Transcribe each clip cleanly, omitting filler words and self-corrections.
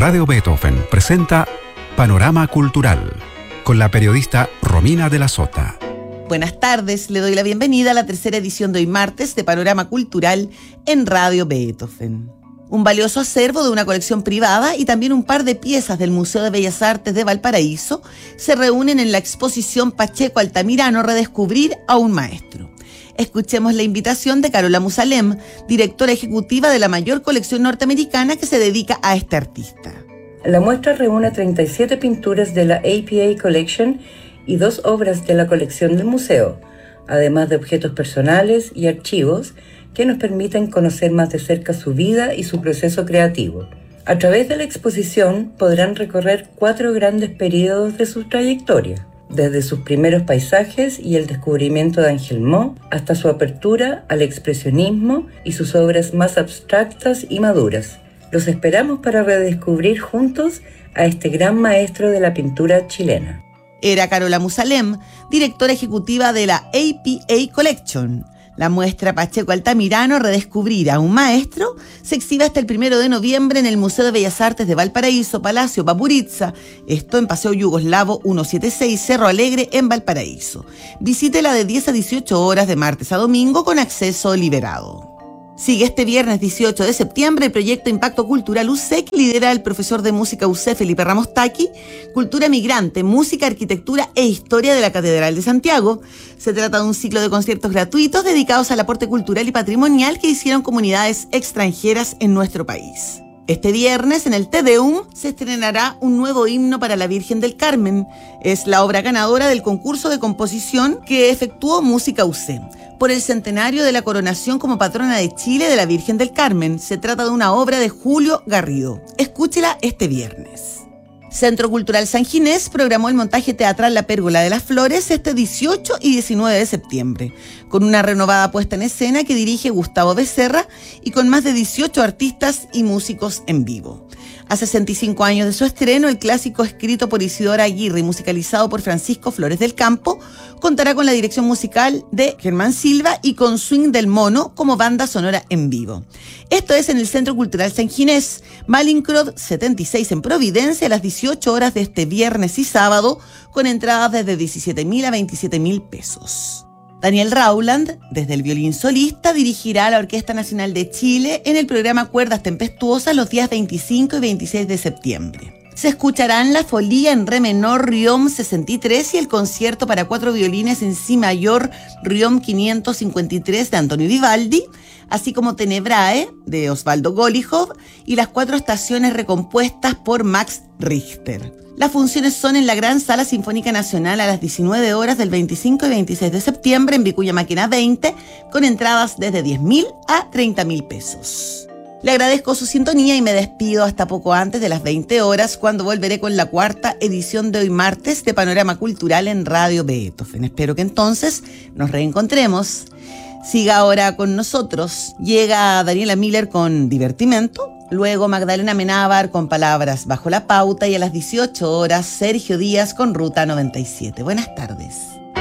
Radio Beethoven presenta Panorama Cultural con la periodista Romina de la Sota. Buenas tardes, le doy la bienvenida a la tercera edición de hoy martes de Panorama Cultural en Radio Beethoven. Un valioso acervo de una colección privada y también un par de piezas del Museo de Bellas Artes de Valparaíso se reúnen en la exposición Pacheco Altamirano Redescubrir a un maestro. Escuchemos la invitación de Carola Musalem, directora ejecutiva de la mayor colección norteamericana que se dedica a este artista. La muestra reúne 37 pinturas de la APA Collection y 2 obras de la colección del museo, además de objetos personales y archivos que nos permiten conocer más de cerca su vida y su proceso creativo. A través de la exposición podrán recorrer 4 grandes periodos de su trayectoria, desde sus primeros paisajes y el descubrimiento de Ángel Mo hasta su apertura al expresionismo y sus obras más abstractas y maduras. Los esperamos para redescubrir juntos a este gran maestro de la pintura chilena. Era Carola Musalem, directora ejecutiva de la APA Collection. La muestra Pacheco Altamirano Redescubrir a un maestro se exhibe hasta el 1 de noviembre en el Museo de Bellas Artes de Valparaíso, Palacio Papuritza, esto en Paseo Yugoslavo 176, Cerro Alegre, en Valparaíso. Visítela de 10 a 18 horas de martes a domingo con acceso liberado. Sigue este viernes 18 de septiembre el proyecto Impacto Cultural UCE, que lidera el profesor de música UCE, Felipe Ramos Taqui, Cultura Migrante, Música, Arquitectura e Historia de la Catedral de Santiago. Se trata de un ciclo de conciertos gratuitos dedicados al aporte cultural y patrimonial que hicieron comunidades extranjeras en nuestro país. Este viernes en el Te Deum se estrenará un nuevo himno para la Virgen del Carmen. Es la obra ganadora del concurso de composición que efectuó Música UCE por el centenario de la coronación como patrona de Chile de la Virgen del Carmen. Se trata de una obra de Julio Garrido. Escúchela este viernes. Centro Cultural San Ginés programó el montaje teatral La Pérgola de las Flores este 18 y 19 de septiembre, con una renovada puesta en escena que dirige Gustavo Becerra y con más de 18 artistas y músicos en vivo. A 65 años de su estreno, el clásico escrito por Isidora Aguirre y musicalizado por Francisco Flores del Campo contará con la dirección musical de Germán Silva y con Swing del Mono como banda sonora en vivo. Esto es en el Centro Cultural San Ginés, Malincrod 76 en Providencia, a las 18 horas de este viernes y sábado, con entradas desde 17.000 a 27.000 pesos. Daniel Rauland, desde el violín solista, dirigirá a la Orquesta Nacional de Chile en el programa Cuerdas Tempestuosas los días 25 y 26 de septiembre. Se escucharán la Folía en Re menor Riom 63 y el concierto para 4 violines en Si mayor Riom 553 de Antonio Vivaldi, así como Tenebrae de Osvaldo Golijov y las 4 estaciones recompuestas por Max Richter. Las funciones son en la Gran Sala Sinfónica Nacional a las 19 horas del 25 y 26 de septiembre en Vicuña Maquena 20, con entradas desde 10.000 a 30.000 pesos. Le agradezco su sintonía y me despido hasta poco antes de las 20 horas, cuando volveré con la 4ª edición de hoy martes de Panorama Cultural en Radio Beethoven. Espero que entonces nos reencontremos. Siga ahora con nosotros. Llega Daniela Miller con Divertimento. Luego Magdalena Menábar con Palabras bajo la pauta y a las 18 horas Sergio Díaz con Ruta 97. Buenas tardes.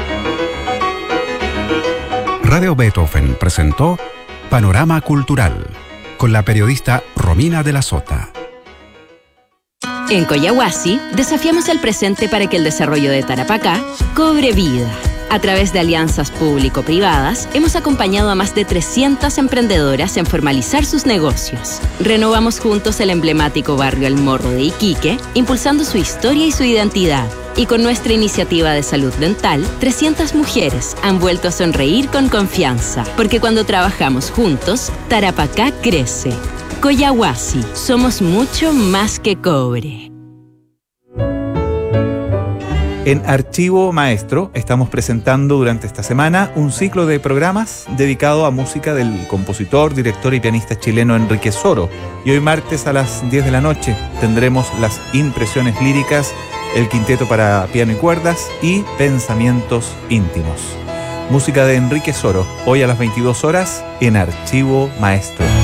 Radio Beethoven presentó Panorama Cultural con la periodista Romina de la Sota. En Collahuasi desafiamos el presente para que el desarrollo de Tarapacá cobre vida. A través de alianzas público-privadas, hemos acompañado a más de 300 emprendedoras en formalizar sus negocios. Renovamos juntos el emblemático barrio El Morro de Iquique, impulsando su historia y su identidad. Y con nuestra iniciativa de salud dental, 300 mujeres han vuelto a sonreír con confianza. Porque cuando trabajamos juntos, Tarapacá crece. Collahuasi, somos mucho más que cobre. En Archivo Maestro estamos presentando durante esta semana un ciclo de programas dedicado a música del compositor, director y pianista chileno Enrique Soro. Y hoy martes a las 10 de la noche tendremos las impresiones líricas, el quinteto para piano y cuerdas y pensamientos íntimos. Música de Enrique Soro, hoy a las 22 horas en Archivo Maestro.